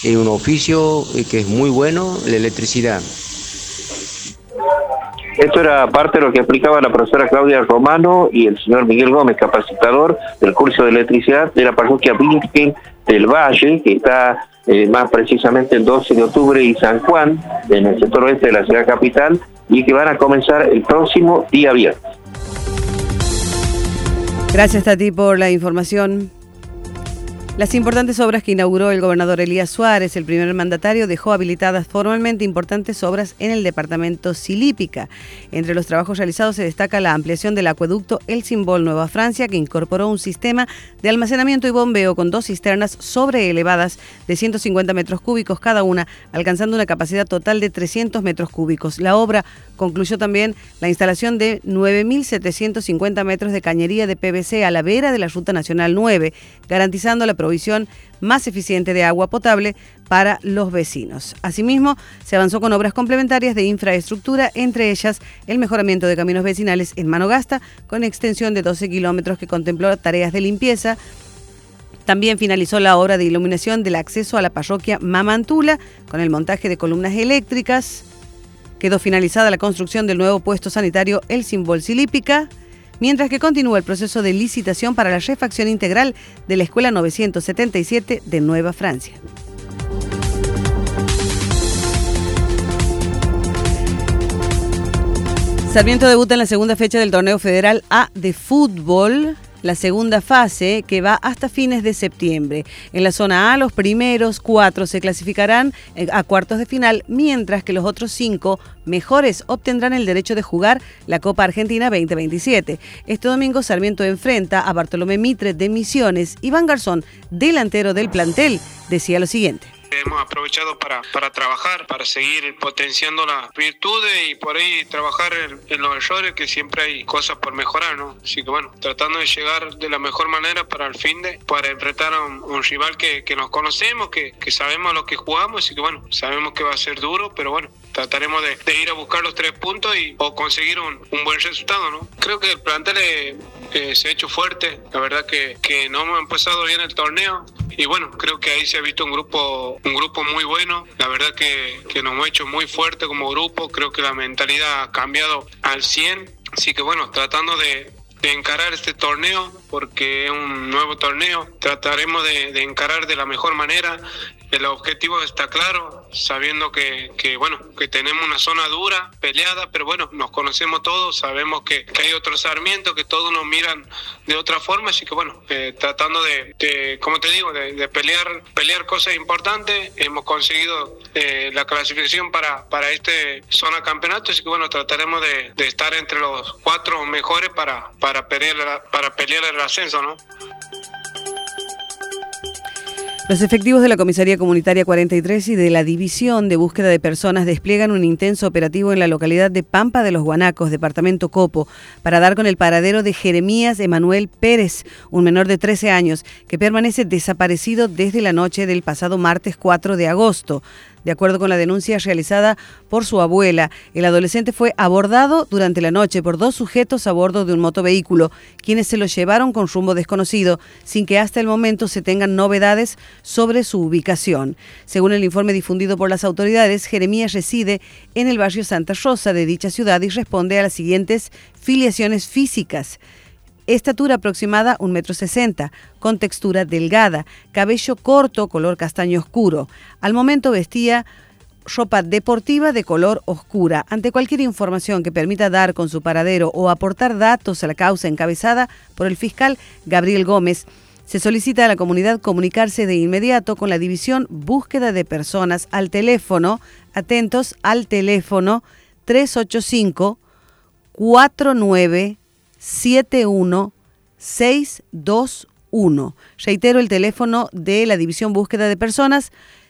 un oficio que es muy bueno, la electricidad. Esto era parte de lo que explicaba la profesora Claudia Romano y el señor Miguel Gómez, capacitador del curso de electricidad de la parroquia Virgen del Valle, que está más precisamente el 12 de octubre y San Juan, en el sector oeste de la ciudad capital, y que van a comenzar el próximo día viernes. Gracias, Tati, por la información. Las importantes obras que inauguró el gobernador Elías Suárez, el primer mandatario, dejó habilitadas formalmente importantes obras en el departamento Silípica. Entre los trabajos realizados se destaca la ampliación del acueducto El Simbol Nueva Francia, que incorporó un sistema de almacenamiento y bombeo con 2 cisternas sobreelevadas de 150 metros cúbicos cada una, alcanzando una capacidad total de 300 metros cúbicos. La obra concluyó también la instalación de 9.750 metros de cañería de PVC a la vera de la Ruta Nacional 9, garantizando la provisión más eficiente de agua potable para los vecinos. Asimismo, se avanzó con obras complementarias de infraestructura, entre ellas el mejoramiento de caminos vecinales en Manogasta, con extensión de 12 kilómetros que contempló tareas de limpieza. También finalizó la obra de iluminación del acceso a la parroquia Mamantula, con el montaje de columnas eléctricas. Quedó finalizada la construcción del nuevo puesto sanitario El Simbol Silípica, mientras que continúa el proceso de licitación para la refacción integral de la Escuela 977 de Nueva Francia. Sarmiento debuta en la segunda fecha del torneo federal A de fútbol, la segunda fase, que va hasta fines de septiembre. En la zona A, los primeros 4 se clasificarán a cuartos de final, mientras que los otros 5 mejores obtendrán el derecho de jugar la Copa Argentina 2027. Este domingo Sarmiento enfrenta a Bartolomé Mitre de Misiones. Iván Garzón, delantero del plantel, decía lo siguiente. Hemos aprovechado para trabajar, para seguir potenciando las virtudes y por ahí trabajar en los errores, que siempre hay cosas por mejorar, ¿no? Así que bueno, tratando de llegar de la mejor manera para el para enfrentar a un rival que nos conocemos, que sabemos lo que jugamos, así que bueno, sabemos que va a ser duro, pero bueno, trataremos de ir a buscar los 3 puntos o conseguir un buen resultado, ¿no? Creo que el plantel se ha hecho fuerte, la verdad que no hemos empezado bien el torneo. Y bueno, creo que ahí se ha visto un grupo muy bueno. La verdad que nos hemos hecho muy fuerte como grupo. Creo que la mentalidad ha cambiado al 100. Así que bueno, tratando de encarar este torneo, porque es un nuevo torneo, trataremos de encarar de la mejor manera. El objetivo está claro, sabiendo que tenemos una zona dura, peleada, pero bueno, nos conocemos todos, sabemos que hay otro Sarmiento, que todos nos miran de otra forma, así que bueno, tratando como te digo, de pelear cosas importantes. Hemos conseguido la clasificación para este zona campeonato, así que bueno, trataremos de estar entre los 4 mejores para pelear el ascenso, ¿no? Los efectivos de la Comisaría Comunitaria 43 y de la División de Búsqueda de Personas despliegan un intenso operativo en la localidad de Pampa de los Guanacos, departamento Copo, para dar con el paradero de Jeremías Emanuel Pérez, un menor de 13 años, que permanece desaparecido desde la noche del pasado martes 4 de agosto. De acuerdo con la denuncia realizada por su abuela, el adolescente fue abordado durante la noche por 2 sujetos a bordo de un motovehículo, quienes se lo llevaron con rumbo desconocido, sin que hasta el momento se tengan novedades sobre su ubicación. Según el informe difundido por las autoridades, Jeremías reside en el barrio Santa Rosa de dicha ciudad y responde a las siguientes filiaciones físicas: estatura aproximada 1,60 m, con textura delgada, cabello corto, color castaño oscuro. Al momento vestía ropa deportiva de color oscura. Ante cualquier información que permita dar con su paradero o aportar datos a la causa encabezada por el fiscal Gabriel Gómez, se solicita a la comunidad comunicarse de inmediato con la División Búsqueda de Personas al teléfono, atentos al teléfono 385 49 71621. Reitero el teléfono de la División Búsqueda de Personas,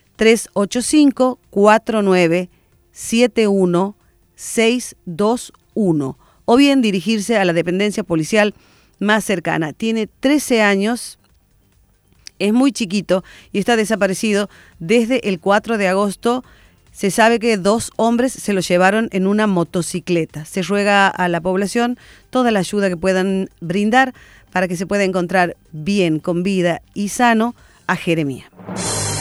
385-4971-621. O bien dirigirse a la dependencia policial más cercana. Tiene 13 años, es muy chiquito y está desaparecido desde el 4 de agosto. Se sabe que 2 hombres se lo llevaron en una motocicleta. Se ruega a la población toda la ayuda que puedan brindar para que se pueda encontrar bien, con vida y sano a Jeremías.